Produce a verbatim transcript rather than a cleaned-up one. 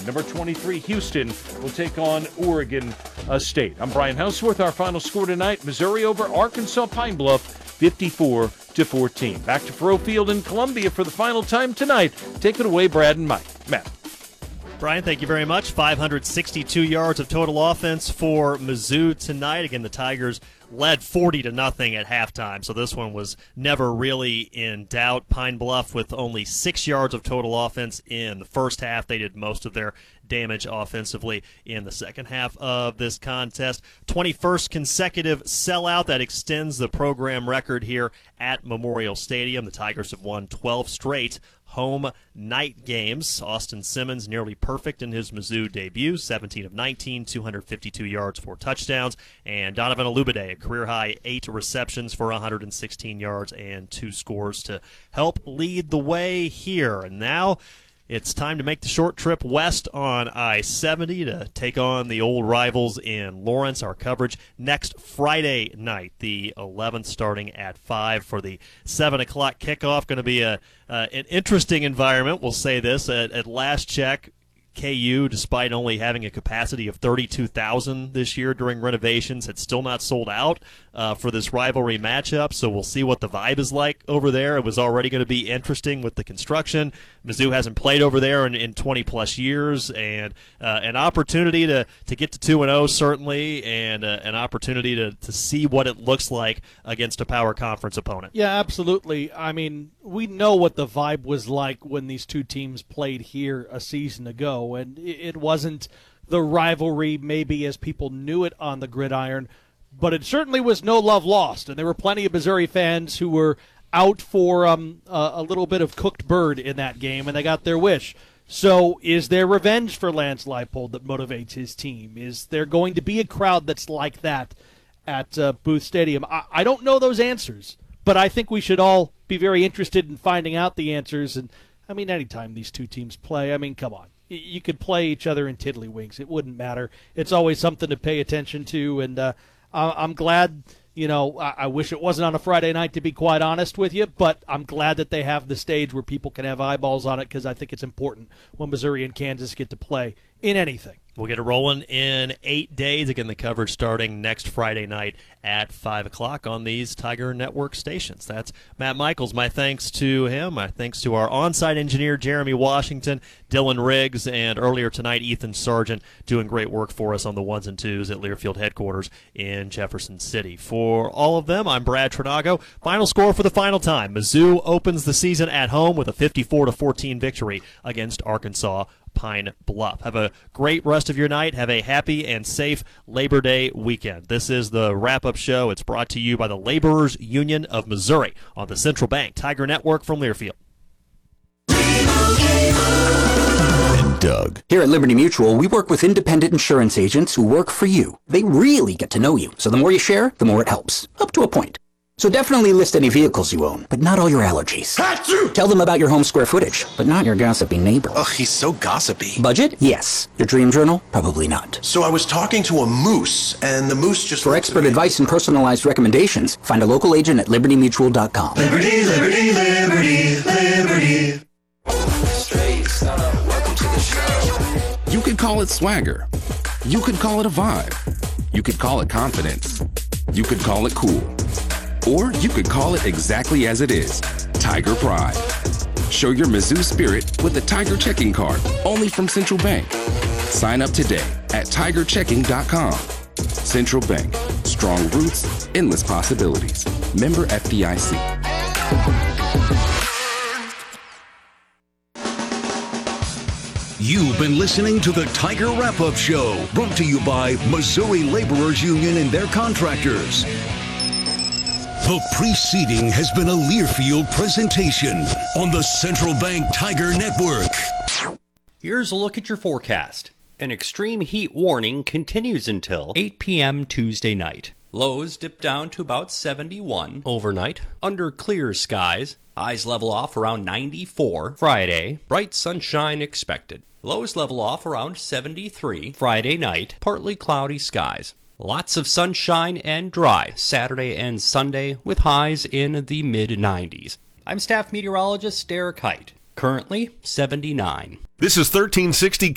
Number twenty-three, Houston, will take on Oregon uh, State. I'm Brian Houseworth. Our final score tonight, Missouri over Arkansas Pine Bluff, fifty-four to fourteen. Back to Faurot Field in Columbia for the final time tonight. Take it away, Brad and Mike. Matt. Brian, thank you very much. five hundred sixty-two yards of total offense for Mizzou tonight. Again, the Tigers led forty to nothing at halftime, so this one was never really in doubt. Pine Bluff with only six yards of total offense in the first half. They did most of their damage offensively in the second half of this contest. twenty-first consecutive sellout that extends the program record here at Memorial Stadium. The Tigers have won twelve straight home night games. Austin Simmons nearly perfect in his Mizzou debut, seventeen of nineteen, two hundred fifty-two yards, four touchdowns, and Donovan Alubade, a career-high eight receptions for one hundred sixteen yards and two scores to help lead the way here. And now it's time to make the short trip west on I seventy to take on the old rivals in Lawrence. Our coverage next Friday night, the eleventh, starting at five for the seven o'clock kickoff. Going to be a uh, an interesting environment, we'll say this. At, at last check, K U, despite only having a capacity of thirty-two thousand this year during renovations, had still not sold out uh, for this rivalry matchup, so we'll see what the vibe is like over there. It was already going to be interesting with the construction. Mizzou hasn't played over there in, in twenty-plus years, and uh, an opportunity to, to get to two and oh, certainly, and uh, an opportunity to, to see what it looks like against a power conference opponent. Yeah, absolutely. I mean, we know what the vibe was like when these two teams played here a season ago, and it wasn't the rivalry maybe as people knew it on the gridiron, but it certainly was no love lost, and there were plenty of Missouri fans who were out for um, a, a little bit of cooked bird in that game, and they got their wish. So is there revenge for Lance Leipold that motivates his team? Is there going to be a crowd that's like that at uh, Booth Stadium? I, I don't know those answers, but I think we should all be very interested in finding out the answers. And, I mean, anytime these two teams play, I mean, come on. You could play each other in tiddlywinks. It wouldn't matter. It's always something to pay attention to, and uh, I'm glad, you know, I wish it wasn't on a Friday night, to be quite honest with you, but I'm glad that they have the stage where people can have eyeballs on it, because I think it's important when Missouri and Kansas get to play in anything. We'll get it rolling in eight days. Again, the coverage starting next Friday night at five o'clock on these Tiger Network stations. That's Matt Michaels. My thanks to him. My thanks to our on-site engineer, Jeremy Washington, Dylan Riggs, and earlier tonight, Ethan Sargent, doing great work for us on the ones and twos at Learfield headquarters in Jefferson City. For all of them, I'm Brad Trinago. Final score for the final time. Mizzou opens the season at home with a fifty-four to fourteen victory against Arkansas Pine Bluff. Have a great rest of your night. Have a happy and safe Labor Day weekend. This is the wrap-up show. It's brought to you by the Laborers Union of Missouri on the Central Bank Tiger Network from Learfield. And Doug. Here at Liberty Mutual, we work with independent insurance agents who work for you. They really get to know you, so the more you share, the more it helps. Up to a point. So definitely list any vehicles you own, but not all your allergies. Achoo! Tell them about your home square footage, but not your gossipy neighbor. Ugh, he's so gossipy. Budget? Yes. Your dream journal? Probably not. So I was talking to a moose, and the moose just... For expert advice and personalized recommendations, find a local agent at liberty mutual dot com. Liberty, liberty, liberty, liberty. Straight up, welcome to the show. You could call it swagger. You could call it a vibe. You could call it confidence. You could call it cool. Or you could call it exactly as it is, Tiger Pride. Show your Mizzou spirit with the Tiger Checking Card, only from Central Bank. Sign up today at tiger checking dot com. Central Bank, strong roots, endless possibilities. Member F D I C. You've been listening to the Tiger Wrap-Up Show, brought to you by Missouri Laborers Union and their contractors. The preceding has been a Learfield presentation on the Central Bank Tiger Network. Here's a look at your forecast. An extreme heat warning continues until eight p.m. Tuesday night. Lows dip down to about seventy-one overnight, under clear skies. Highs level off around ninety-four Friday. Bright sunshine expected. Lows level off around seventy-three Friday night. Partly cloudy skies. Lots of sunshine and dry Saturday and Sunday with highs in the mid nineties. I'm staff meteorologist Derek Height. Currently seventy-nine. This is thirteen sixty